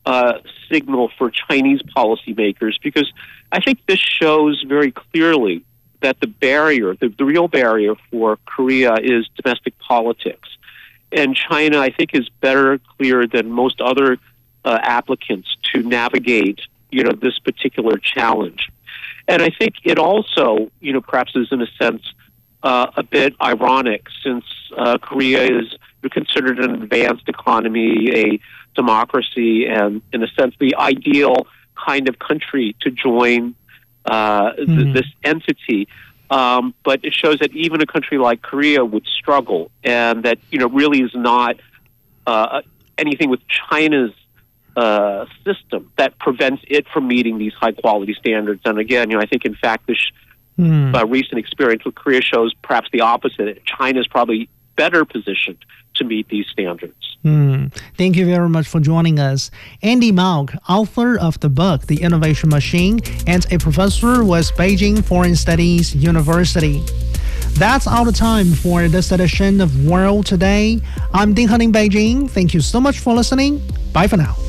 signal for Chinese policymakers, because I think this shows very clearly that the barrier, the real barrier for Korea is domestic politics. And China, I think, is better cleared than most other applicants to navigate, this particular challenge. And I think it also, perhaps is in a sense a bit ironic, since Korea is considered an advanced economy, a democracy, and in a sense the ideal kind of country to join this entity. But it shows that even a country like Korea would struggle, and that really is not anything with China's system that prevents it from meeting these high quality standards. And again, I think in fact this recent experience with Korea shows perhaps the opposite. China is probably better positioned to meet these standards. Thank you very much for joining us. Andy Mauck, author of the book The Innovation Machine and a professor with Beijing Foreign Studies University. That's all the time for this edition of World Today. I'm Ding Han in Beijing. Thank you so much for listening. Bye for now.